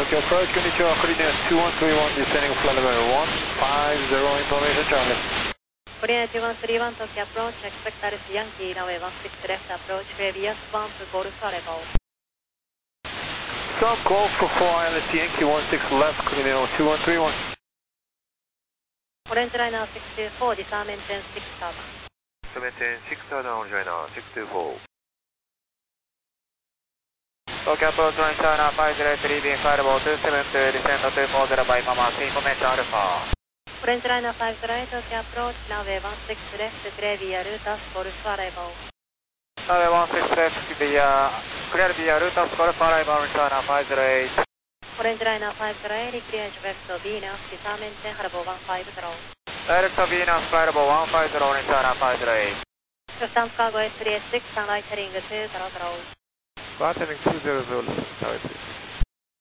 Tokyo approach, konnichiwa, Coordinate 2131, descending flight level 150, information Charlie. Coordinate 2131, Tokyo approach, expect Alice Yankee, runway 16 left approach, previous 1 to Golf level. Stop Golf for 4, Alice Yankee 16 left, Coordinate 2131. Orange liner 624, disarm engine 6 turban. Maintain 6 turban, orange liner 624. Tokyo approach line China 503, being fireable 272, descend to 240 by Mama, information Alpha. Orange liner 508, Tokyo approach, runway 16 left, clear via Rutas, Golf arrival. Runway 16 left, clear via Rutas, Golf arrival, China 508. Orange liner 508, clear direct to Venus, disarm engine, Harbour 150. Direct to Venus, fireable 150, China 508. Lufthansa cargo S386, sunlight heading 200. Heading 200,